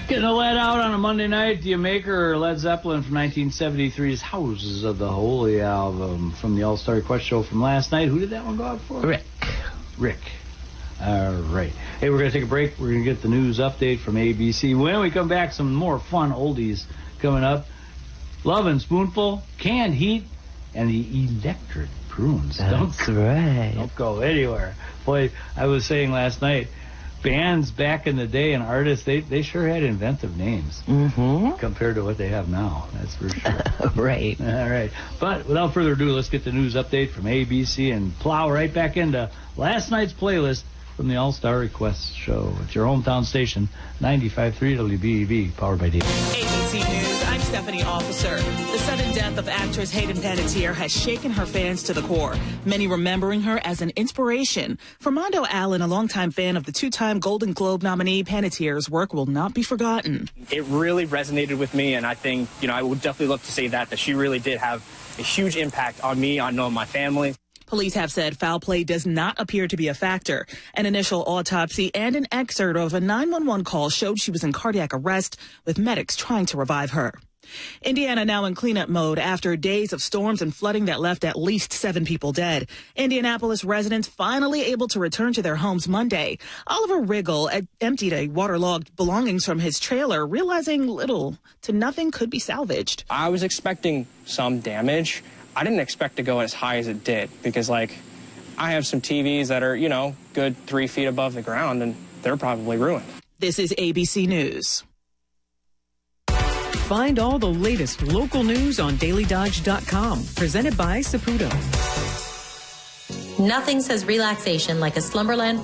Getting a let out on a Monday night. Do you make her Led Zeppelin from 1973's Houses of the Holy album from the All-Star Request show from last night? Who did that one go out for? Rick. All right. Hey, we're going to take a break. We're going to get the news update from ABC. When we come back, some more fun oldies coming up. Love and Spoonful, Canned Heat, and the Electric Prunes. That's right. Don't go anywhere. Boy, I was saying last night, bands back in the day and artists, they sure had inventive names compared to what they have now. That's for sure. Right. All right. But without further ado, let's get the news update from ABC and plow right back into last night's playlist from the All-Star Request show. It's your hometown station, 95.3 WBEV, powered by D. ABC News, I'm Stephanie Officer. The sudden death of actress Hayden Panettiere has shaken her fans to the core, many remembering her as an inspiration. For Mondo Allen, a longtime fan of the two-time Golden Globe nominee, Panettiere's work will not be forgotten. It really resonated with me, and I think, I would definitely love to say that she really did have a huge impact on me, on my family. Police have said foul play does not appear to be a factor. An initial autopsy and an excerpt of a 911 call showed she was in cardiac arrest, with medics trying to revive her. Indiana now in cleanup mode after days of storms and flooding that left at least 7 people dead. Indianapolis residents finally able to return to their homes Monday. Oliver Riggle emptied a waterlogged belongings from his trailer, realizing little to nothing could be salvaged. I was expecting some damage. I didn't expect to go as high as it did because, I have some TVs that are, good 3 feet above the ground, and they're probably ruined. This is ABC News. Find all the latest local news on DailyDodge.com. Presented by Saputo. Nothing says relaxation like a Slumberland